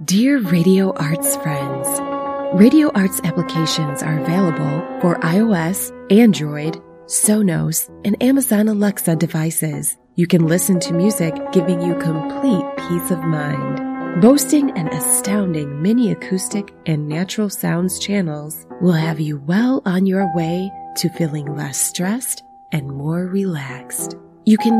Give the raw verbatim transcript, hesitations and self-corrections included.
Dear Radio Arts friends, Radio Arts applications are available for iOS, Android, Sonos, and Amazon Alexa devices. You can listen to music giving you complete peace of mind. Boasting an astounding mini acoustic and natural sounds channels will have you well on your way to feeling less stressed and more relaxed. You can